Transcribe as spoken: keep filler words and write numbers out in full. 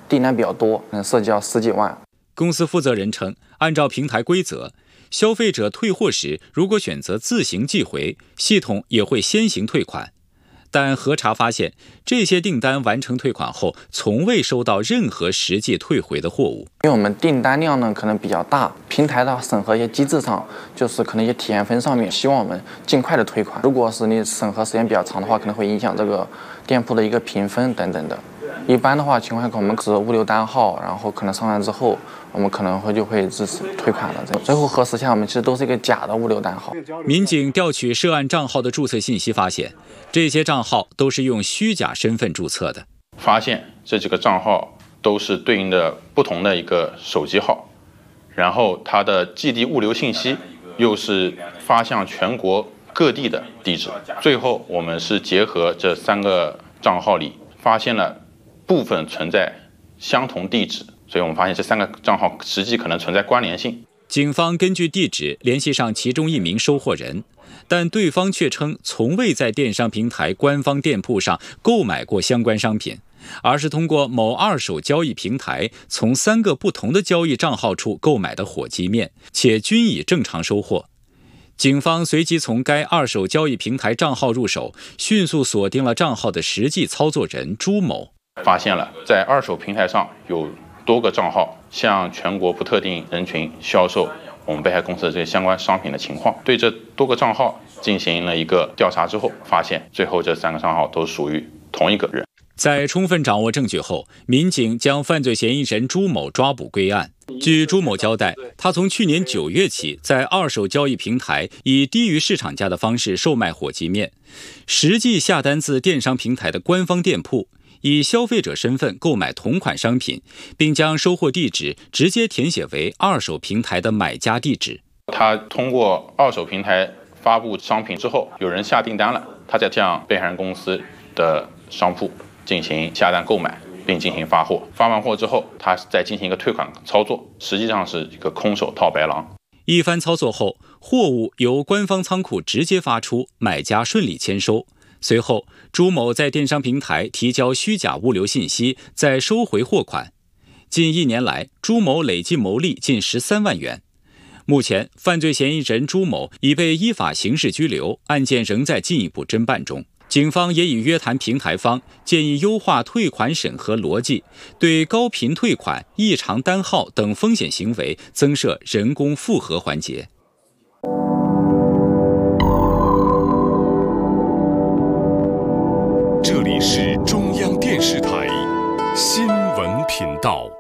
订单比较多，能涉及到十几万。 公司负责人称，按照平台规则，消费者退货时如果选择自行寄回，系统也会先行退款。但核查发现，这些订单完成退款后，从未收到任何实际退回的货物。 因为我们订单量呢可能比较大，平台的审核一些机制上，就是可能一些体验分上面，希望我们尽快的退款。如果是你审核时间比较长的话，可能会影响这个店铺的一个评分等等的。一般的话情况下，我们是物流单号，然后可能上完之后，我们可能会就会支持退款了。最后核实下，我们其实都是一个假的物流单号。 民警调取涉案账号的注册信息，发现这些账号都是用虚假身份注册的。 发现这几个账号都是对应的不同的一个手机号，然后它的寄递物流信息又是发向全国各地的地址。最后我们是结合这三个账号里，发现了部分存在相同地址，所以我们发现这三个账号实际可能存在关联性。 警方根据地址联系上其中一名收货人，但对方却称从未在电商平台官方店铺上购买过相关商品，而是通过某二手交易平台从三个不同的交易账号处购买的火鸡面，且均已正常收货。警方随即从该二手交易平台账号入手，迅速锁定了账号的实际操作人朱某。 发现了在二手平台上有多个账号向全国不特定人群销售我们被害公司的这些相关商品的情况。对这多个账号进行了一个调查之后，发现最后这三个账号都属于同一个人。 在充分掌握证据后，民警将犯罪嫌疑人朱某抓捕归案。据朱某交代，他从去年九月起在二手交易平台以低于市场价的方式售卖火鸡面，实际下单自电商平台的官方店铺，以消费者身份购买同款商品，并将收货地址直接填写为二手平台的买家地址。 他通过二手平台发布商品之后，有人下订单了，他再向被害人公司的商铺进行下单购买，并进行发货。发完货之后，他再进行一个退款操作，实际上是一个空手套白狼。 一番操作后，货物由官方仓库直接发出，买家顺利签收。随后，朱某在电商平台提交虚假物流信息，再收回货款。近一年来，朱某累计牟利近十三万元。目前，犯罪嫌疑人朱某已被依法刑事拘留，案件仍在进一步侦办中。警方也已约谈平台方，建议优化退款审核逻辑，对高频退款、异常单号等风险行为增设人工复核环节。 这里是中央电视台新闻频道。